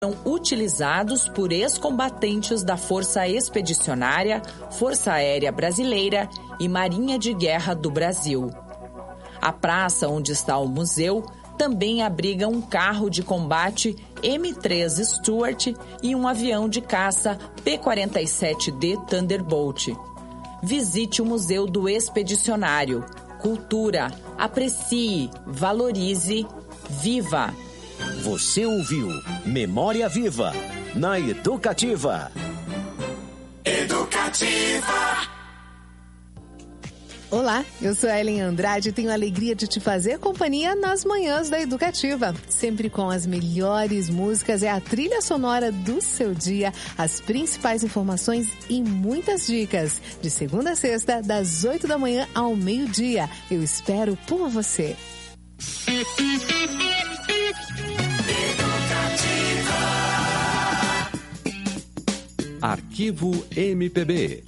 São utilizados por ex-combatentes da Força Expedicionária, Força Aérea Brasileira e Marinha de Guerra do Brasil. A praça onde está o museu também abriga um carro de combate M3 Stuart e um avião de caça P-47D Thunderbolt. Visite o Museu do Expedicionário. Cultura, aprecie, valorize, viva! Você ouviu Memória Viva, na Educativa. Educativa. Olá, eu sou a Ellen Andrade e tenho a alegria de te fazer companhia nas manhãs da Educativa. Sempre com as melhores músicas, é a trilha sonora do seu dia, as principais informações e muitas dicas. De segunda a sexta, das 8 da manhã ao meio-dia. Eu espero por você. Arquivo MPB.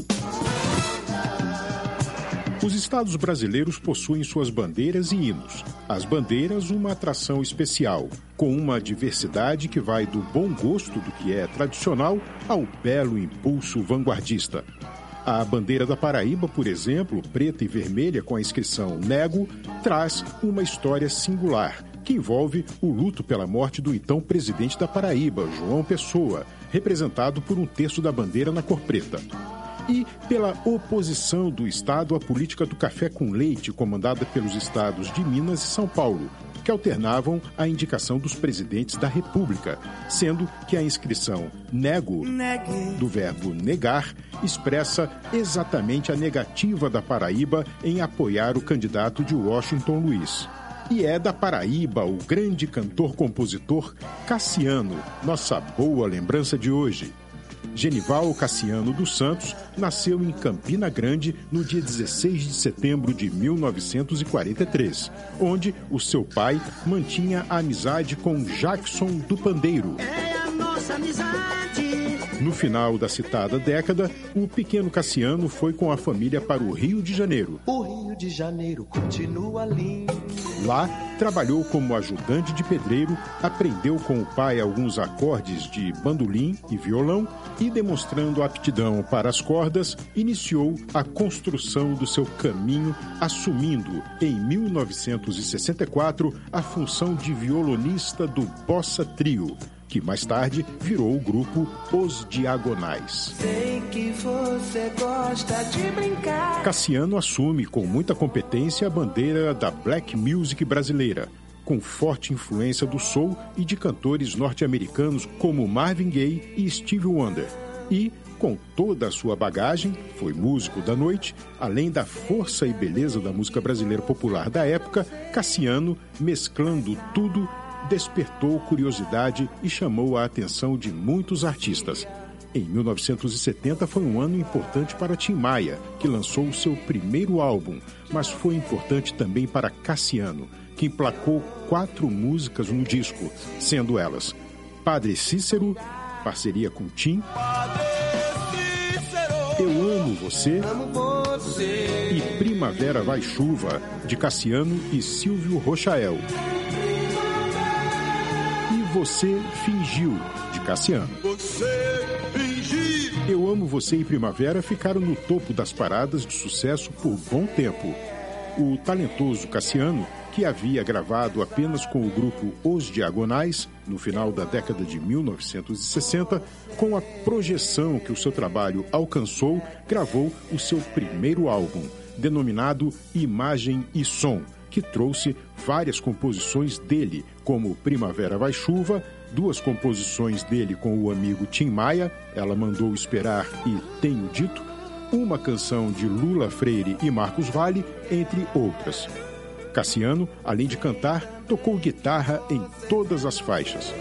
Os estados brasileiros possuem suas bandeiras e hinos. As bandeiras, uma atração especial, com uma diversidade que vai do bom gosto do que é tradicional ao belo impulso vanguardista. A bandeira da Paraíba, por exemplo, preta e vermelha com a inscrição Nego, traz uma história singular, que envolve o luto pela morte do então presidente da Paraíba, João Pessoa, representado por um terço da bandeira na cor preta. E pela oposição do Estado à política do café com leite, comandada pelos estados de Minas e São Paulo, que alternavam a indicação dos presidentes da República, sendo que a inscrição nego, do verbo negar, expressa exatamente a negativa da Paraíba em apoiar o candidato de Washington Luiz. E é da Paraíba o grande cantor-compositor Cassiano, nossa boa lembrança de hoje. Genival Cassiano dos Santos nasceu em Campina Grande no dia 16 de setembro de 1943, onde o seu pai mantinha a amizade com Jackson do Pandeiro. É a nossa amizade. No final da citada década, o pequeno Cassiano foi com a família para o Rio de Janeiro. O Rio de Janeiro continua lindo. Lá, trabalhou como ajudante de pedreiro, aprendeu com o pai alguns acordes de bandolim e violão e, demonstrando aptidão para as cordas, iniciou a construção do seu caminho, assumindo, em 1964, a função de violonista do Bossa Trio, que mais tarde virou o grupo Os Diagonais. Sei que você gosta de brincar. Cassiano assume com muita competência a bandeira da black music brasileira, com forte influência do soul e de cantores norte-americanos como Marvin Gaye e Stevie Wonder. E, com toda a sua bagagem, foi músico da noite, além da força e beleza da música brasileira popular da época, Cassiano, mesclando tudo, despertou curiosidade e chamou a atenção de muitos artistas. Em 1970 foi um ano importante para Tim Maia, que lançou o seu primeiro álbum, mas foi importante também para Cassiano, que emplacou 4 músicas no disco, sendo elas Padre Cícero, parceria com Tim, Eu Amo Você e Primavera Vai Chuva, de Cassiano e Silvio Rochael. Você Fingiu, de Cassiano. Você fingiu. Eu Amo Você e Primavera ficaram no topo das paradas de sucesso por bom tempo. O talentoso Cassiano, que havia gravado apenas com o grupo Os Diagonais, no final da década de 1960, com a projeção que o seu trabalho alcançou, gravou o seu primeiro álbum, denominado Imagem e Som, que trouxe várias composições dele, como Primavera Vai Chuva, 2 composições dele com o amigo Tim Maia, Ela Mandou Esperar e Tenho Dito, uma canção de Lula Freire e Marcos Valle, entre outras. Cassiano, além de cantar, tocou guitarra em todas as faixas.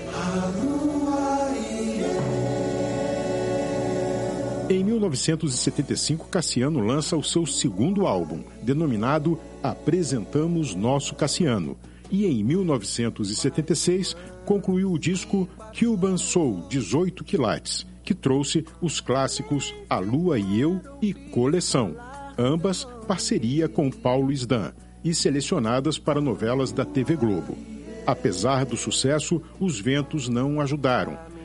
Em 1975, Cassiano lança o seu segundo álbum, denominado Apresentamos Nosso Cassiano, e em 1976 concluiu o disco Cuban Soul 18 Quilates, que trouxe os clássicos A Lua e Eu e Coleção, ambas parceria com Paulo Sdan e selecionadas para novelas da TV Globo. Apesar do sucesso, os ventos não ajudaram.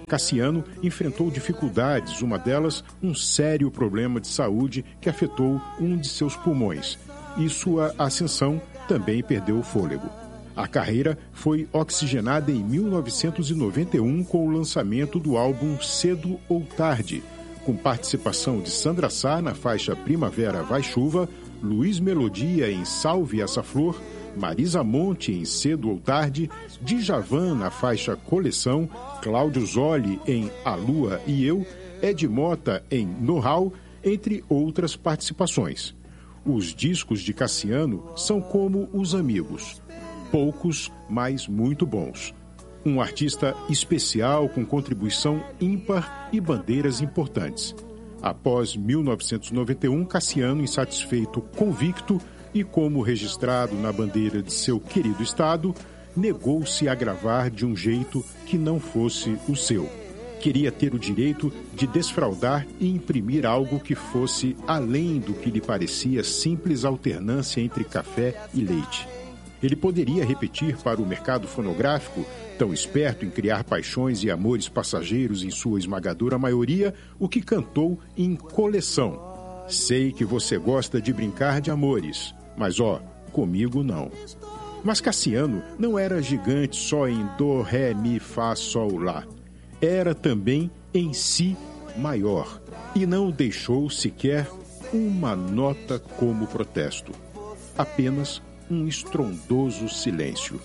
Cassiano enfrentou dificuldades, uma delas um sério problema de saúde que afetou um de seus pulmões. E sua ascensão também perdeu o fôlego. A carreira foi oxigenada em 1991 com o lançamento do álbum Cedo ou Tarde, com participação de Sandra Sá na faixa Primavera Vai Chuva, Luiz Melodia em Salve Essa Flor, Marisa Monte em Cedo ou Tarde, Djavan na faixa Coleção, Cláudio Zoli em A Lua e Eu, Ed Mota em Know-How, entre outras participações. Os discos de Cassiano são como os amigos, poucos, mas muito bons. Um artista especial com contribuição ímpar e bandeiras importantes. Após 1991, Cassiano, insatisfeito, convicto e como registrado na bandeira de seu querido estado, negou-se a gravar de um jeito que não fosse o seu. Queria ter o direito de desfraldar e imprimir algo que fosse além do que lhe parecia simples alternância entre café e leite. Ele poderia repetir para o mercado fonográfico, tão esperto em criar paixões e amores passageiros em sua esmagadora maioria, o que cantou em Coleção. Sei que você gosta de brincar de amores, mas comigo não. Mas Cassiano não era gigante só em Dó, Ré, Mi, Fá, Sol, Lá. Era também em Si maior e não deixou sequer uma nota como protesto. Apenas um estrondoso silêncio.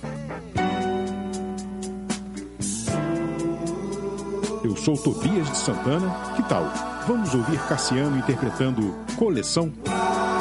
Eu sou Tobias de Santana. Que tal? Vamos ouvir Cassiano interpretando Coleção?